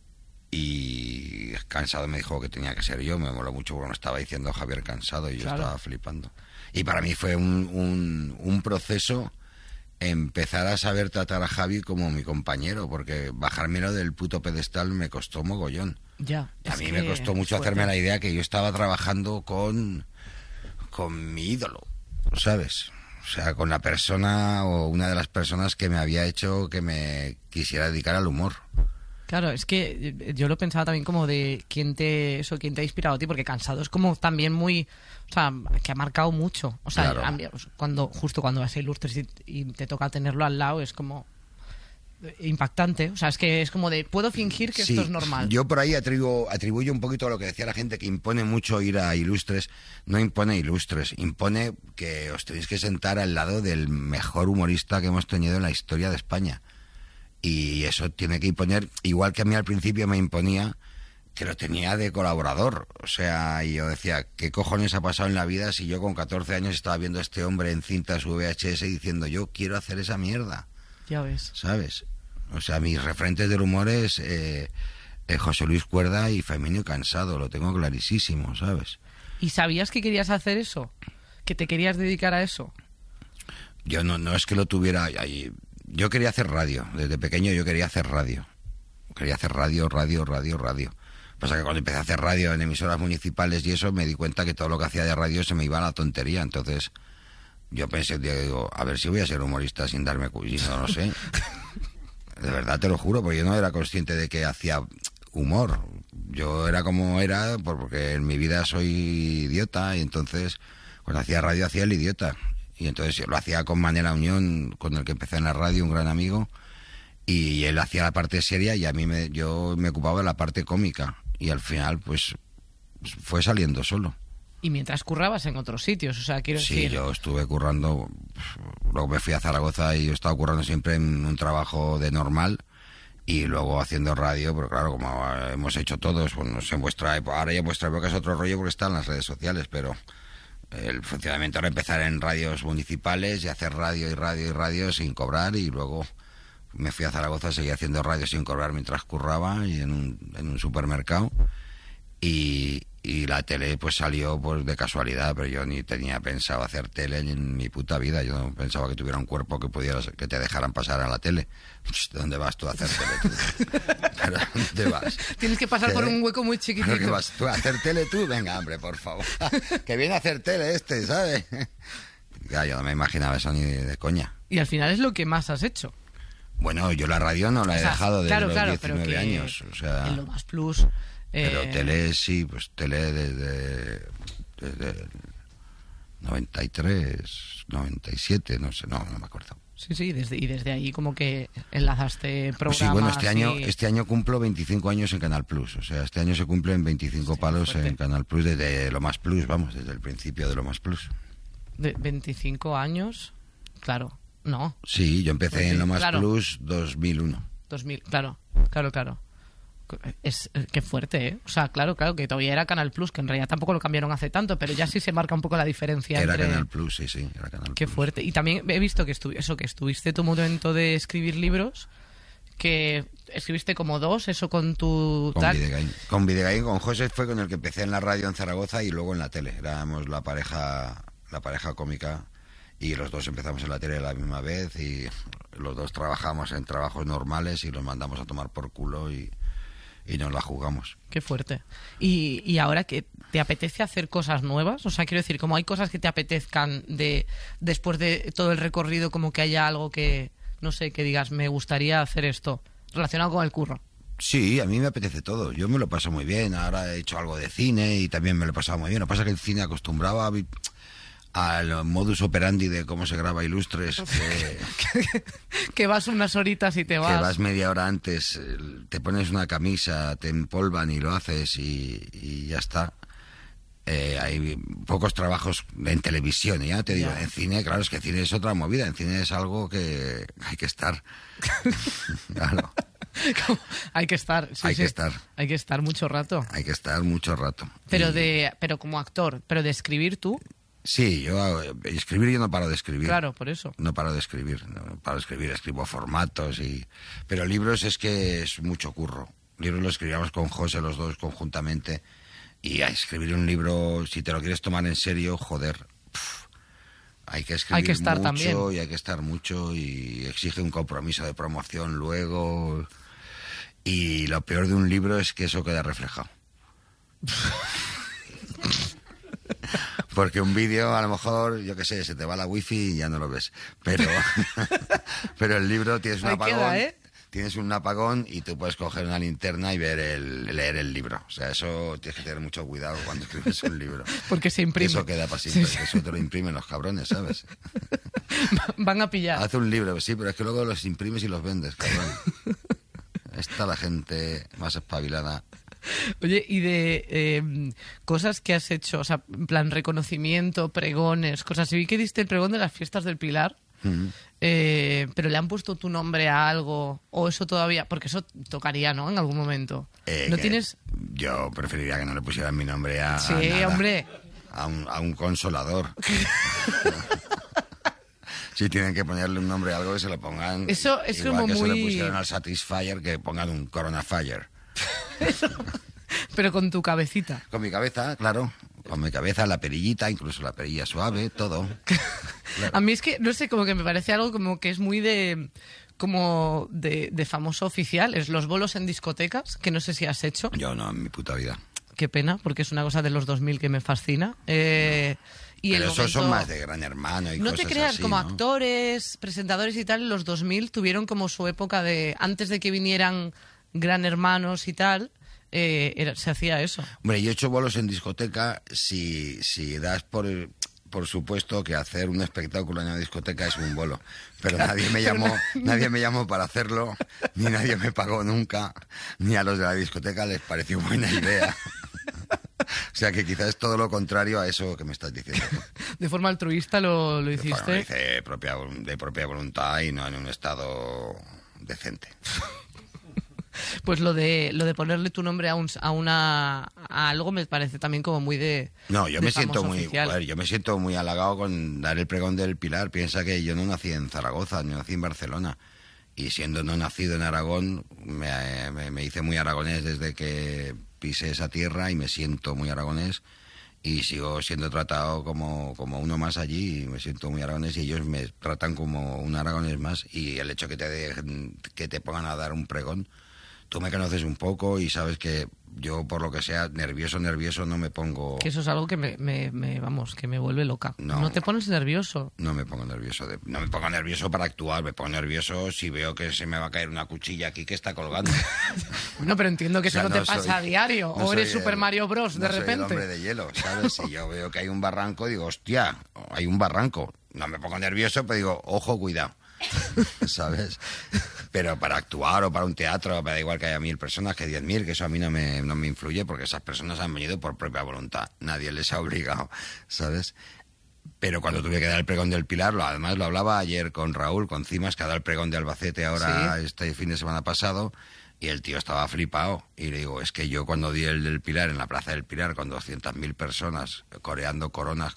Cansado me dijo que tenía que ser yo. Me moló mucho porque me estaba diciendo Javier Cansado y yo estaba flipando. Y para mí fue un proceso empezar a saber tratar a Javi como mi compañero, porque bajármelo del puto pedestal me costó mogollón. Ya. A mí me costó mucho hacerme la idea que yo estaba trabajando con mi ídolo, ¿sabes? O sea, con la persona o una de las personas que me había hecho que me quisiera dedicar al humor. Claro, es que yo lo pensaba también como de quién te ha inspirado a ti, porque Cansado es como también muy, o sea, que ha marcado mucho. O sea, claro. Justo cuando vas a Ilustres y te toca tenerlo al lado, es como impactante. O sea, es que es como de, puedo fingir que esto es normal. Yo por ahí atribuyo un poquito a lo que decía la gente, que impone mucho ir a Ilustres. No impone Ilustres, impone que os tenéis que sentar al lado del mejor humorista que hemos tenido en la historia de España. Y eso tiene que imponer, igual que a mí al principio me imponía, que lo tenía de colaborador. O sea, y yo decía, ¿qué cojones ha pasado en la vida si yo con 14 años estaba viendo a este hombre en cintas VHS diciendo, yo quiero hacer esa mierda? Ya ves. ¿Sabes? O sea, mis referentes del humor es José Luis Cuerda y Femenio Cansado, lo tengo clarísimo, ¿sabes? ¿Y sabías que querías hacer eso? ¿Que te querías dedicar a eso? Yo no es que lo tuviera ahí. Yo quería hacer radio, desde pequeño yo quería hacer radio. Quería hacer radio. Pasa que cuando empecé a hacer radio en emisoras municipales y eso, me di cuenta que todo lo que hacía de radio se me iba a la tontería. Entonces yo pensé, digo, a ver si voy a ser humorista sin darme cuenta, no lo sé. De verdad te lo juro, porque yo no era consciente de que hacía humor. Yo era como era, porque en mi vida soy idiota, y entonces cuando hacía radio hacía el idiota. Y entonces lo hacía con Manela Unión, con el que empecé en la radio, un gran amigo, y él hacía la parte seria y yo me ocupaba de la parte cómica. Y al final, pues fue saliendo solo. Y mientras currabas en otros sitios, o sea, quiero decir... Sí, yo estuve currando, luego me fui a Zaragoza y yo estaba currando siempre en un trabajo de normal, y luego haciendo radio, pero claro, como hemos hecho todos, pues no sé, en vuestra época, ahora ya en vuestra época es otro rollo porque están las redes sociales, pero... El funcionamiento era empezar en radios municipales y hacer radio sin cobrar, y luego me fui a Zaragoza, seguí haciendo radio sin cobrar mientras curraba y en un supermercado, y la tele pues salió pues de casualidad, pero yo ni tenía pensado hacer tele en mi puta vida. Yo no pensaba que tuviera un cuerpo que te dejaran pasar a la tele. ¿Dónde vas tú a hacer tele tú? ¿Pero dónde vas? Tienes que pasar por un hueco muy chiquitito. ¿Qué vas tú a hacer tele tú? Venga, hombre, por favor. Que viene a hacer tele ¿sabes? Ya, yo no me imaginaba eso ni de coña. Y al final es lo que más has hecho. Bueno, yo la radio no la he dejado desde los 19 años. O sea, en Lo Más Plus... Pero tele sí, pues tele desde 93, 97, no sé, no me acuerdo. Sí, y desde ahí como que enlazaste programas. Pues sí, bueno, este año cumplo 25 años en Canal Plus. O sea, este año se cumplen 25 palos en Canal Plus desde Lo Más Plus, vamos, desde el principio de Lo Más Plus. ¿De 25 años? Claro, no. Sí, yo empecé en Lo Más Plus 2001. 2000, claro. Qué fuerte, ¿eh? O sea, claro, que todavía era Canal Plus, que en realidad tampoco lo cambiaron hace tanto, pero ya sí se marca un poco la diferencia. Era Canal Plus, sí, era Canal Qué Plus. fuerte. Y también he visto que estuviste tu momento de escribir libros, que escribiste como 2, eso con tu... Con Videgain, con José fue con el que empecé en la radio en Zaragoza y luego en la tele. Éramos la pareja cómica y los dos empezamos en la tele a la misma vez y los dos trabajamos en trabajos normales y los mandamos a tomar por culo y nos la jugamos. Qué fuerte. Y ahora que te apetece hacer cosas nuevas, o sea, quiero decir, como hay cosas que te apetezcan después de todo el recorrido, como que haya algo que, no sé, que digas, me gustaría hacer esto, relacionado con el curro. Sí, a mí me apetece todo. Yo me lo paso muy bien. Ahora he hecho algo de cine y también me lo he pasado muy bien. Lo que pasa es que el cine acostumbraba al modus operandi de cómo se graba Ilustres. Que vas unas horitas y te vas. Que vas media hora antes, te pones una camisa, te empolvan y lo haces y ya está. Hay pocos trabajos en televisión, ya te digo, en cine, claro, es que cine es otra movida. En cine es algo que hay que estar. Claro. Hay que estar. Sí, hay que estar. Hay que estar mucho rato. Hay que estar mucho rato. Pero como actor, pero de escribir tú. Sí, escribir yo no paro de escribir. Claro, por eso. No paro de escribir, escribo formatos pero libros es que es mucho curro. Libros los escribíamos con José los dos conjuntamente y a escribir un libro, si te lo quieres tomar en serio, joder, hay que escribir mucho también. Y hay que estar mucho y exige un compromiso de promoción luego y lo peor de un libro es que eso queda reflejado. Porque un vídeo, a lo mejor, yo qué sé, se te va la wifi y ya no lo ves. Pero el libro tienes un apagón. Tienes un apagón y tú puedes coger una linterna y leer el libro. O sea, eso tienes que tener mucho cuidado cuando escribes un libro. Porque se imprime. Eso queda para siempre. Sí. Eso te lo imprimen los cabrones, ¿sabes? Van a pillar. Haz un libro, sí, pero es que luego los imprimes y los vendes, cabrón. Está la gente más espabilada. Oye, y de cosas que has hecho, o sea, en plan reconocimiento, pregones, cosas. Vi que diste el pregón de las fiestas del Pilar, pero ¿le han puesto tu nombre a algo? ¿O eso todavía? Porque eso tocaría, ¿no? En algún momento. ¿No tienes...? Yo preferiría que no le pusieran mi nombre a Sí, nada, hombre. A un consolador. Si tienen que ponerle un nombre a algo, que se lo pongan. Eso es igual como que muy... se le pusieron al Satisfyer, que pongan un Corona Fire. Pero con tu cabecita. Con mi cabeza, claro. Con mi cabeza, la perillita, incluso la perilla suave, todo. Claro. A mí es que, no sé, como que me parece algo como que es muy de famoso oficial. Es los bolos en discotecas, que no sé si has hecho. Yo no, en mi puta vida. Qué pena, porque es una cosa de los 2000 que me fascina. Y pero esos son más de Gran Hermano y no cosas te creas, así, como ¿no? Actores, presentadores y tal, en los 2000 tuvieron como su época de... Antes de que vinieran Gran Hermanos y tal, se hacía eso. Hombre, yo he hecho bolos en discoteca si das por supuesto que hacer un espectáculo en una discoteca es un bolo. Pero nadie me llamó para hacerlo, ni nadie me pagó nunca, ni a los de la discoteca les pareció buena idea. O sea que quizás es todo lo contrario a eso que me estás diciendo. ¿De forma altruista lo hiciste? Lo hice de propia voluntad y no en un estado decente. Pues lo de ponerle tu nombre a algo me parece también como muy de... No, yo me siento oficial. yo me siento muy halagado con dar el pregón del Pilar. Piensa que yo no nací en Zaragoza, ni nací en Barcelona. Y siendo no nacido en Aragón, me hice muy aragonés desde que pisé esa tierra y me siento muy aragonés y sigo siendo tratado como uno más allí y me siento muy aragonés y ellos me tratan como un aragonés más y el hecho que te pongan a dar un pregón, tú me conoces un poco y sabes que yo, por lo que sea, nervioso no me pongo... Que eso es algo que que me vuelve loca. ¿No te pones nervioso? No me pongo nervioso. No me pongo nervioso para actuar, me pongo nervioso si veo que se me va a caer una cuchilla aquí que está colgando. No, pero entiendo que eso no te pasa a diario. O eres Super Mario Bros. de repente. Soy el hombre de hielo, ¿sabes? Si yo veo que hay un barranco, digo, hostia, hay un barranco. No me pongo nervioso, pero digo, ojo, cuidado. ¿sabes? Pero para actuar o para un teatro, me da igual que haya 1.000 personas que 10.000, que eso a mí no me influye, porque esas personas han venido por propia voluntad. Nadie les ha obligado, ¿sabes? Pero cuando tuve que dar el pregón del Pilar, además lo hablaba ayer con Raúl, con Cimas, que ha dado el pregón de Albacete ahora este fin de semana pasado, y el tío estaba flipado. Y le digo, es que yo cuando di el del Pilar, en la Plaza del Pilar, con 200.000 personas coreando coronas,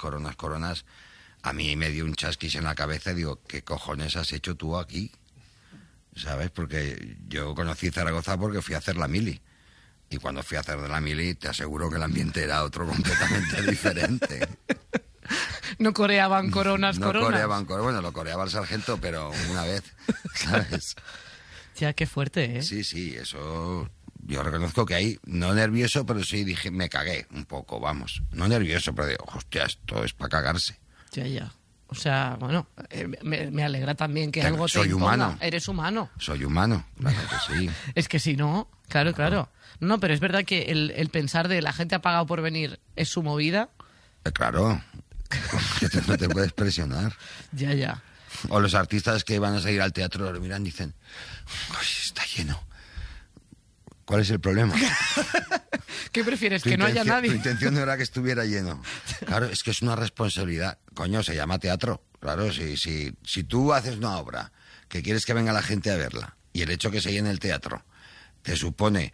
a mí me dio un chasquis en la cabeza y digo, ¿qué cojones has hecho tú aquí? ¿Sabes? Porque yo conocí Zaragoza porque fui a hacer la mili. Y cuando fui a hacer de la mili, te aseguro que el ambiente era otro completamente diferente. No coreaban coronas. Bueno, lo coreaba el sargento, pero una vez, ¿sabes? Ya, qué fuerte, ¿eh? Sí, eso... Yo reconozco que ahí, no nervioso, pero sí dije, me cagué un poco, vamos. No nervioso, pero digo, hostia, esto es para cagarse. Ya. O sea, bueno, me alegra también que algo te soy imponga. Humano. Eres humano. Soy humano, claro que sí. Es que si no, claro. No, pero es verdad que el pensar de la gente ha pagado por venir es su movida. Claro, no te puedes presionar. Ya. O los artistas que van a salir al teatro lo miran y dicen, ¡ay, está lleno! ¿Cuál es el problema? ¿Qué prefieres? ¿Que no haya nadie? Tu intención no era que estuviera lleno. Claro, es que es una responsabilidad. Coño, se llama teatro. Claro, si tú haces una obra que quieres que venga la gente a verla y el hecho que se llene el teatro te supone...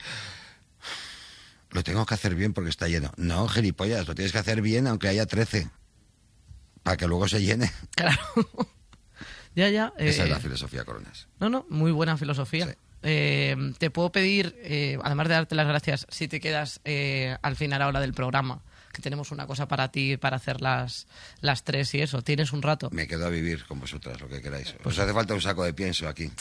Lo tengo que hacer bien porque está lleno. No, gilipollas, lo tienes que hacer bien aunque haya 13. Para que luego se llene. Claro. Ya. Esa es la filosofía, Coronas. No, muy buena filosofía. Sí. Te puedo pedir, además de darte las gracias, si te quedas al final ahora del programa, que tenemos una cosa para ti, para hacer las 3 y eso. ¿Tienes un rato? Me quedo a vivir con vosotras, lo que queráis. Pues hace falta un saco de pienso aquí.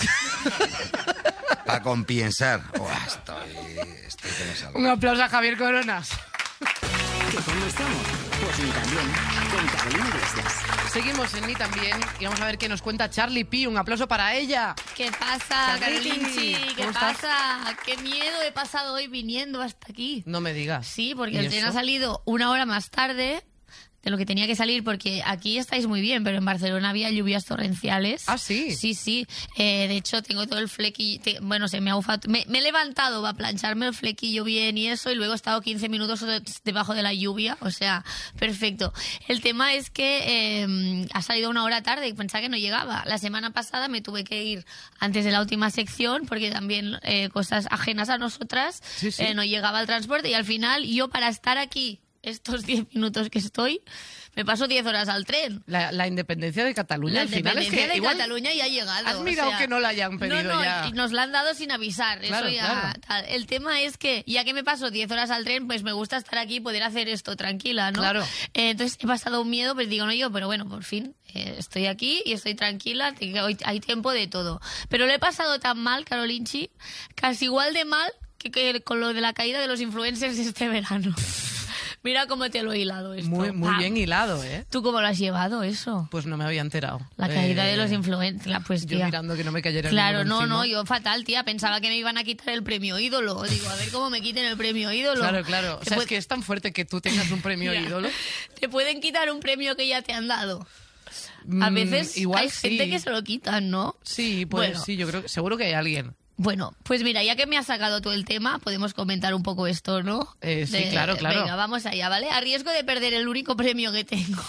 Para compensar. Estoy que no salgo. Un aplauso a Javier Coronas. ¿Que cómo estamos? Pues ni también, con Carolina Iglesias. Seguimos en Ni También y vamos a ver qué nos cuenta Charlie P. Un aplauso para ella. ¿Qué pasa, Carolinchi? ¿Qué pasa? Estás? ¿Qué miedo he pasado hoy viniendo hasta aquí? No me digas. Sí, porque el tren ha salido 1 hora más tarde de lo que tenía que salir, porque aquí estáis muy bien, pero en Barcelona había lluvias torrenciales. ¿Ah, sí? Sí. De hecho, tengo todo el flequillo... Bueno, se me ha ufado... Me he levantado para plancharme el flequillo bien y eso, y luego he estado 15 minutos debajo de la lluvia. O sea, perfecto. El tema es que ha salido 1 hora tarde y pensaba que no llegaba. La semana pasada me tuve que ir antes de la última sección, porque también cosas ajenas a nosotras, no llegaba el transporte, y al final yo, para estar aquí estos 10 minutos que estoy, me paso 10 horas al tren. La independencia de Cataluña, al final es que de igual Cataluña ya ha llegado. Has mirado que no la hayan pedido ya. Nos la han dado sin avisar. Claro, eso ya, tal. El tema es que, ya que me paso 10 horas al tren, pues me gusta estar aquí y poder hacer esto tranquila, ¿no? Claro. Entonces he pasado un miedo, pues digo, no yo, pero bueno, por fin estoy aquí y estoy tranquila, hoy hay tiempo de todo. Pero lo he pasado tan mal, Carolinchi, casi igual de mal que con lo de la caída de los influencers este verano. Mira cómo te lo he hilado esto. Muy bien hilado, ¿eh? ¿Tú cómo lo has llevado eso? Pues no me había enterado. La caída de los influencers, pues tía. Yo mirando que no me cayera Claro, encima. no, yo fatal, tía. Pensaba que me iban a quitar el premio ídolo. Digo, a ver cómo me quiten el premio ídolo. Claro. O sea, es que es tan fuerte que tú tengas un premio ídolo. Te pueden quitar un premio que ya te han dado. A veces igual hay gente que se lo quitan, ¿no? Sí, pues sí, yo creo que seguro que hay alguien. Bueno, pues mira, ya que me has sacado todo el tema, podemos comentar un poco esto, ¿no? Sí, claro. Venga, vamos allá, ¿vale? A riesgo de perder el único premio que tengo,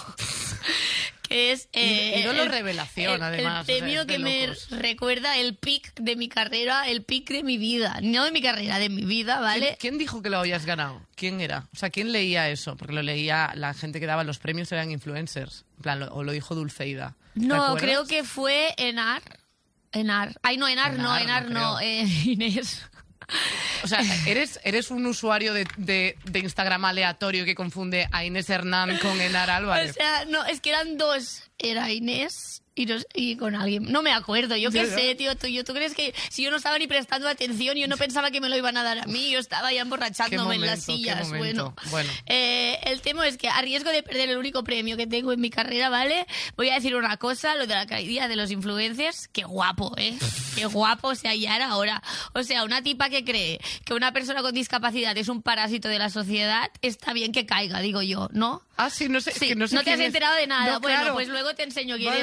que es... ídolo revelación, además. El premio que me recuerda el pic de mi carrera, el pic de mi vida. No de mi carrera, de mi vida, ¿vale? ¿Quién dijo que lo habías ganado? ¿Quién era? O sea, ¿quién leía eso? Porque lo leía, la gente que daba los premios eran influencers. En plan, o lo dijo Dulceida. No, creo que fue Enar. Ay, no, Enar no, Inés. O sea, eres un usuario de Instagram aleatorio que confunde a Inés Hernán con Enar Álvarez. O sea, no, es que eran dos. Era Inés y con alguien. No me acuerdo, yo qué sé, tío. ¿Tú crees que si yo no estaba ni prestando atención, yo no pensaba que me lo iban a dar a mí? Yo estaba ya emborrachándome en las sillas. Bueno. El tema es que, a riesgo de perder el único premio que tengo en mi carrera, ¿vale? Voy a decir una cosa, lo de la caída de los influencers. Qué guapo, ¿eh? Qué guapo, o sea, ya era hora. O sea, una tipa que cree que una persona con discapacidad es un parásito de la sociedad, está bien que caiga, digo yo, ¿no? Ah, sí, no sé. Sí, que no sé no te has enterado de nada. No, bueno, claro. Pues luego te enseño quién es, pero bueno,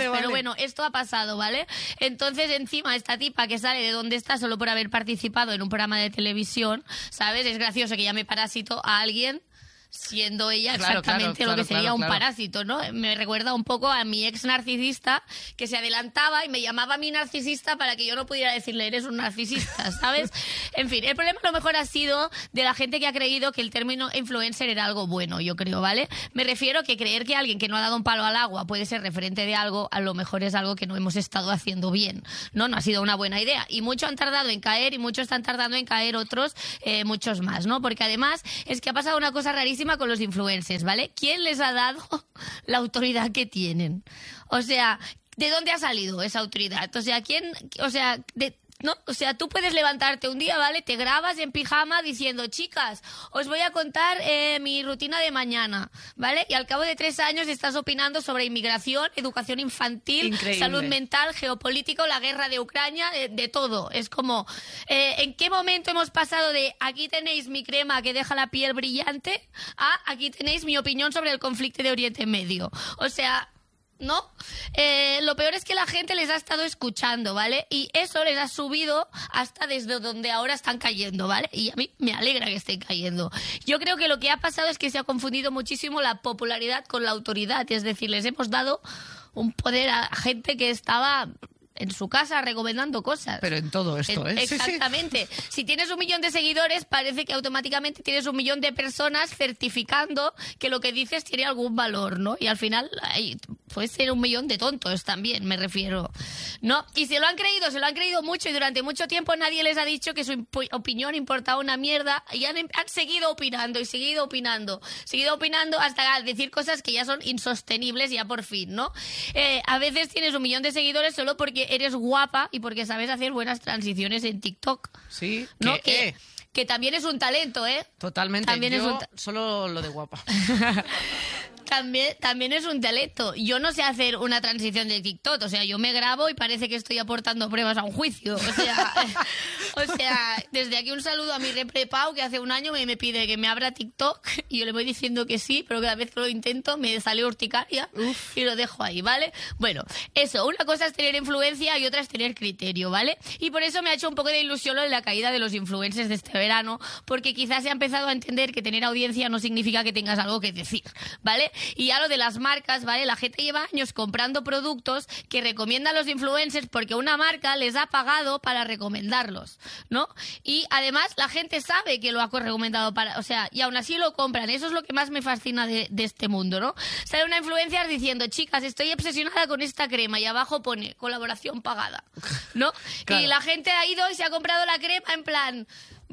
bueno, esto ha pasado, ¿vale? Entonces, encima, esta tipa que sale de donde está solo por haber participado en un programa de televisión, ¿sabes? Es gracioso que llame parásito a alguien siendo ella exactamente lo que sería un parásito, ¿no? Me recuerda un poco a mi ex narcisista que se adelantaba y me llamaba mi narcisista para que yo no pudiera decirle eres un narcisista, ¿sabes? En fin, el problema a lo mejor ha sido de la gente que ha creído que el término influencer era algo bueno, yo creo, ¿vale? Me refiero que creer que alguien que no ha dado un palo al agua puede ser referente de algo, a lo mejor es algo que no hemos estado haciendo bien, ¿no? No ha sido una buena idea. Y muchos han tardado en caer y muchos están tardando en caer otros, muchos más, ¿no? Porque además es que ha pasado una cosa rarísima con los influencers, ¿vale? ¿Quién les ha dado la autoridad que tienen? O sea, ¿de dónde ha salido esa autoridad? O sea, ¿quién? O sea, ¿no? O sea, tú puedes levantarte un día, ¿vale? Te grabas en pijama diciendo, chicas, os voy a contar mi rutina de mañana, ¿vale? Y al cabo de 3 años estás opinando sobre inmigración, educación infantil, Increíble. Salud mental, geopolítico, la guerra de Ucrania, de todo. Es como, ¿en qué momento hemos pasado de aquí tenéis mi crema que deja la piel brillante a aquí tenéis mi opinión sobre el conflicto de Oriente Medio? O sea, ¿no? Lo peor es que la gente les ha estado escuchando, ¿vale? Y eso les ha subido hasta desde donde ahora están cayendo, ¿vale? Y a mí me alegra que estén cayendo. Yo creo que lo que ha pasado es que se ha confundido muchísimo la popularidad con la autoridad. Es decir, les hemos dado un poder a gente que estaba en su casa recomendando cosas. Pero en todo esto, ¿eh? Exactamente. Sí. Si tienes 1 millón de seguidores, parece que automáticamente tienes 1 millón de personas certificando que lo que dices tiene algún valor, ¿no? Y al final puede ser 1 millón de tontos también, me refiero, ¿no? Y se lo han creído mucho y durante mucho tiempo nadie les ha dicho que su opinión importaba una mierda y han seguido opinando y seguido opinando hasta decir cosas que ya son insostenibles ya por fin, ¿no? A veces tienes 1 millón de seguidores solo porque eres guapa y porque sabes hacer buenas transiciones en TikTok. Sí, ¿no? Que también es un talento, ¿eh? Totalmente. También yo solo lo de guapa. También es un talento. Yo no sé hacer una transición de TikTok. O sea, yo me grabo y parece que estoy aportando pruebas a un juicio. O sea, desde aquí un saludo a mi repre Pau, que hace un año me pide que me abra TikTok y yo le voy diciendo que sí, pero cada vez que lo intento me sale urticaria y lo dejo ahí, ¿vale? Bueno, eso. Una cosa es tener influencia y otra es tener criterio, ¿vale? Y por eso me ha hecho un poco de ilusión lo de la caída de los influencers de este verano, porque quizás se ha empezado a entender que tener audiencia no significa que tengas algo que decir, ¿vale? Y ya lo de las marcas, ¿vale? La gente lleva años comprando productos que recomiendan los influencers porque una marca les ha pagado para recomendarlos, ¿no? Y además la gente sabe que lo ha recomendado o sea, y aún así lo compran. Eso es lo que más me fascina de este mundo, ¿no? Sale una influencer diciendo, chicas, estoy obsesionada con esta crema y abajo pone colaboración pagada, ¿no? Claro. Y la gente ha ido y se ha comprado la crema en plan...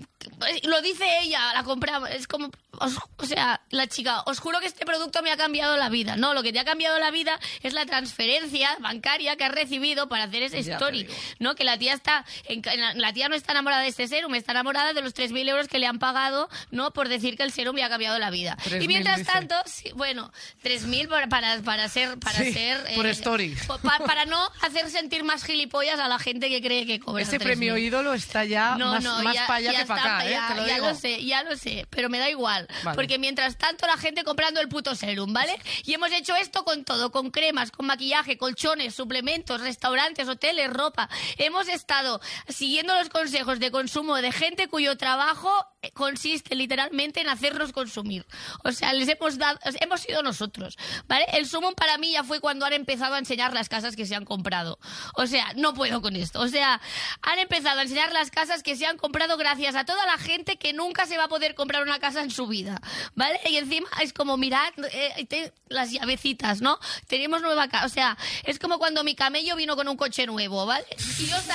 Lo dice ella, la compramos. Es como, o sea, la chica, os juro que este producto me ha cambiado la vida. No, lo que te ha cambiado la vida es la transferencia bancaria que has recibido para hacer ese story, ¿no? Que la tía la tía no está enamorada de este serum, está enamorada de los 3.000 euros que le han pagado, ¿no? Por decir que el serum le ha cambiado la vida. Y mientras tanto, sí, bueno, 3.000 para ser por story. Para no hacer sentir más gilipollas a la gente que cree que cobra. Ese premio ídolo está ya más para allá que para acá. Ya lo sé, pero me da igual. Vale. Porque mientras tanto la gente comprando el puto serum, ¿vale? Y hemos hecho esto con todo, con cremas, con maquillaje, colchones, suplementos, restaurantes, hoteles, ropa. Hemos estado siguiendo los consejos de consumo de gente cuyo trabajo consiste literalmente en hacernos consumir. O sea, hemos sido nosotros, ¿vale? El sumum para mí ya fue cuando han empezado a enseñar las casas que se han comprado. O sea, no puedo con esto. O sea, han empezado a enseñar las casas que se han comprado gracias a toda la gente que nunca se va a poder comprar una casa en su vida, ¿vale? Y encima es como, mirad, las llavecitas, ¿no? Tenemos nueva casa. O sea, es como cuando mi camello vino con un coche nuevo, ¿vale? Y yo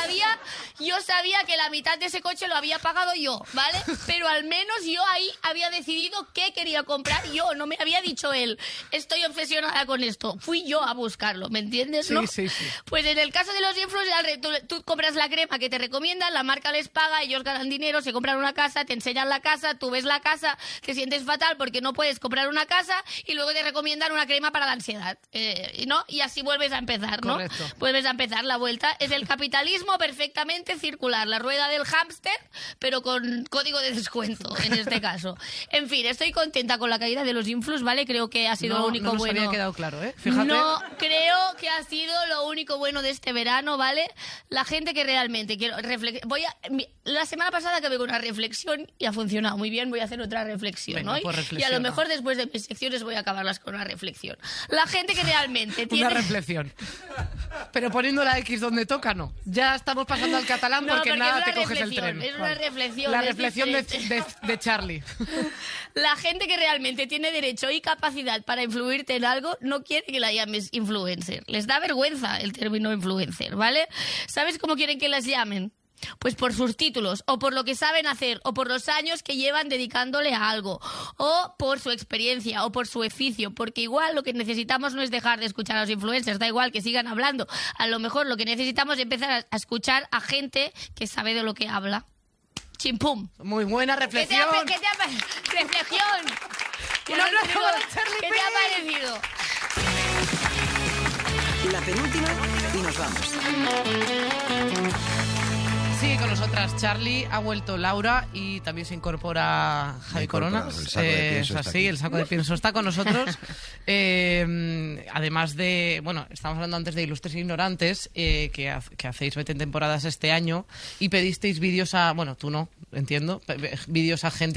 sabía que la mitad de ese coche lo había pagado yo, ¿vale? Pero al menos yo ahí había decidido qué quería comprar yo, no me había dicho él, estoy obsesionada con esto, fui yo a buscarlo, ¿me entiendes? ¿No? Sí. Pues en el caso de los influencers, tú compras la crema que te recomiendan, la marca les paga, ellos ganan dinero, se compran una casa, te enseñan la casa, tú ves la casa, te sientes fatal porque no puedes comprar una casa y luego te recomiendan una crema para la ansiedad, ¿no? Y así vuelves a empezar, ¿no? Correcto. Vuelves a empezar la vuelta. Es el capitalismo perfectamente circular, la rueda del hámster, pero con código de descuento, en este caso. En fin, estoy contenta con la caída de los influx, ¿vale? Creo que ha sido lo único bueno. No nos había quedado claro, ¿eh? Fíjate. No, creo que ha sido lo único bueno de este verano, ¿vale? La gente que realmente quiero la semana pasada acabé con una reflexión y ha funcionado muy bien, voy a hacer otra reflexión. Venga, hoy. pues Y a lo mejor después de mis secciones voy a acabarlas con una reflexión. La gente que realmente tiene... Una reflexión. Pero poniendo la X donde toca, no. Ya estamos pasando al catalán porque nada te coges el tren. Es una reflexión. La reflexión de Charlie. La gente que realmente tiene derecho y capacidad para influirte en algo no quiere que la llames influencer. Les da vergüenza el término influencer, ¿vale? ¿Sabes cómo quieren que las llamen? Pues por sus títulos, o por lo que saben hacer, o por los años que llevan dedicándole a algo, o por su experiencia, o por su oficio, porque igual lo que necesitamos no es dejar de escuchar a los influencers, da igual que sigan hablando. A lo mejor lo que necesitamos es empezar a escuchar a gente que sabe de lo que habla. Chimpum. Muy buena reflexión. ¿Qué te ha parecido? Reflexión. ¿Qué te ha parecido? La penúltima y nos vamos. Sigue con nosotras Charlie, ha vuelto Laura y también se incorpora Javi Coronas. El saco de pienso está aquí. El saco de pienso está con nosotros. Además de, bueno, estamos hablando antes de Ilustres e Ignorantes, que hacéis 20 temporadas este año y pedisteis vídeos a, bueno, tú no, entiendo, vídeos a gente